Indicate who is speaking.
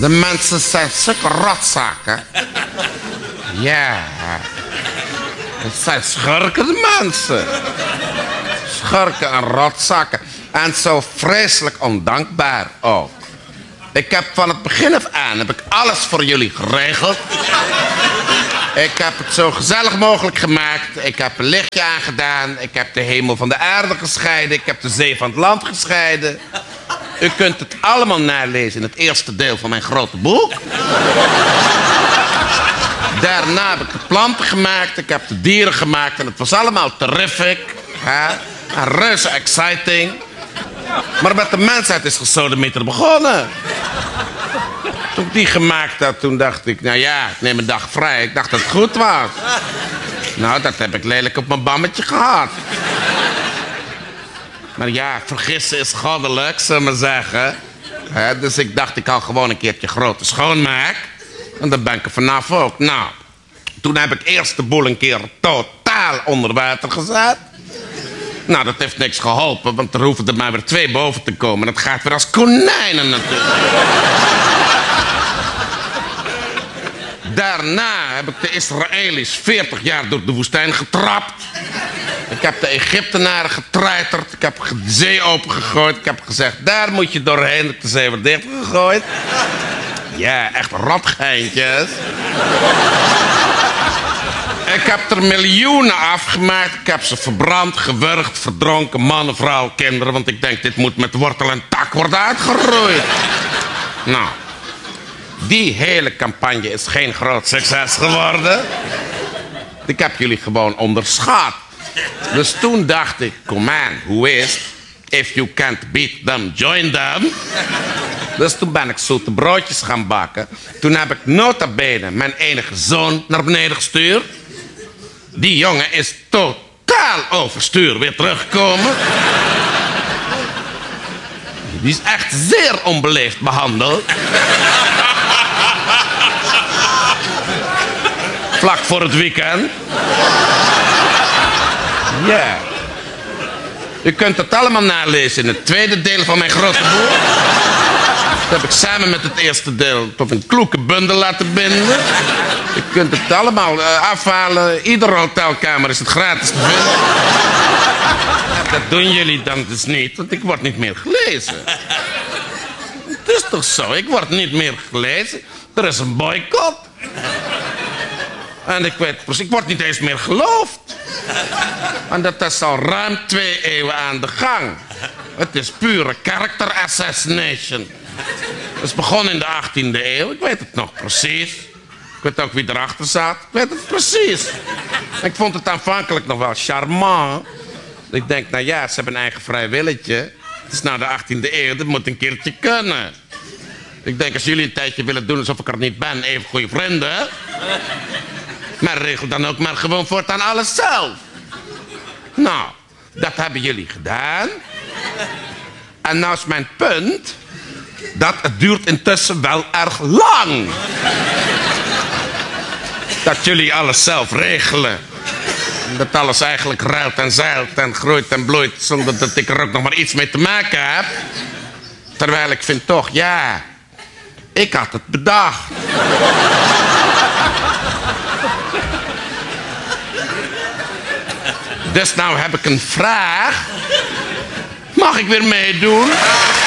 Speaker 1: De mensen zijn zulke rotzakken. Ja. Het zijn schurken, de mensen. Schurken en rotzakken. En zo vreselijk ondankbaar ook. Ik heb van het begin af aan alles voor jullie geregeld. Ik heb het zo gezellig mogelijk gemaakt. Ik heb een lichtje aangedaan. Ik heb de hemel van de aarde gescheiden. Ik heb de zee van het land gescheiden. U kunt het allemaal nalezen in het eerste deel van mijn grote boek. Daarna heb ik de planten gemaakt. Ik heb de dieren gemaakt. En het was allemaal terrific. Hè? En reuze exciting. Maar met de mensheid is gesodemieter begonnen. Toen ik die gemaakt had, toen dacht ik... nou ja, ik neem een dag vrij. Ik dacht dat het goed was. Nou, dat heb ik lelijk op mijn bammetje gehad. Maar ja, vergissen is goddelijk, zullen we maar zeggen. Dus ik dacht, ik hou gewoon een keertje grote schoonmaak. En dan ben ik er vanaf ook. Nou, toen heb ik eerst de boel een keer totaal onder water gezet. Nou, dat heeft niks geholpen, want er hoeven er maar weer 2 boven te komen. Dat gaat weer als konijnen natuurlijk. Daarna heb ik de Israëli's 40 jaar door de woestijn getrapt. Ik heb de Egyptenaren getreiterd. Ik heb de zee opengegooid. Ik heb gezegd, daar moet je doorheen. Ik heb de zee weer dichtgegooid. Ja, echt rotgeintjes. Ik heb er miljoenen afgemaakt. Ik heb ze verbrand, gewurgd, verdronken. Mannen, vrouwen, kinderen. Want ik denk, dit moet met wortel en tak worden uitgeroeid. Nou, die hele campagne is geen groot succes geworden. Ik heb jullie gewoon onderschat. Dus toen dacht ik, come on, hoe is het? If you can't beat them, join them. Dus toen ben ik zoete broodjes gaan bakken. Toen heb ik nota bene mijn enige zoon naar beneden gestuurd. Die jongen is totaal overstuur weer teruggekomen. Die is echt zeer onbeleefd behandeld. Vlak voor het weekend. Ja. U kunt het allemaal nalezen in het tweede deel van mijn grote boek. Dat heb ik samen met het eerste deel tot een kloeke bundel laten binden. U kunt het allemaal afhalen. Iedere hotelkamer is het gratis te vinden. Dat doen jullie dan dus niet, want ik word niet meer gelezen. Het is toch zo, ik word niet meer gelezen. Er is een boycott. En ik weet precies, ik word niet eens meer geloofd. En dat is al ruim 2 eeuwen aan de gang. Het is pure character assassination. Het is begonnen in de 18e eeuw, ik weet het nog precies. Ik weet ook wie erachter zat, ik weet het precies. Ik vond het aanvankelijk nog wel charmant. Ik denk, nou ja, ze hebben een eigen vrij willetje. Het is nou de 18e eeuw, dat moet een keertje kunnen. Ik denk, als jullie een tijdje willen doen alsof ik er niet ben, even goede vrienden. Maar regel dan ook maar gewoon voortaan alles zelf. Nou, dat hebben jullie gedaan. En nou is mijn punt... dat het duurt intussen wel erg lang. Dat jullie alles zelf regelen. Dat alles eigenlijk ruilt en zeilt en groeit en bloeit... zonder dat ik er ook nog maar iets mee te maken heb. Terwijl ik vind toch, ja... ik had het bedacht. Dus nou heb ik een vraag. Mag ik weer meedoen?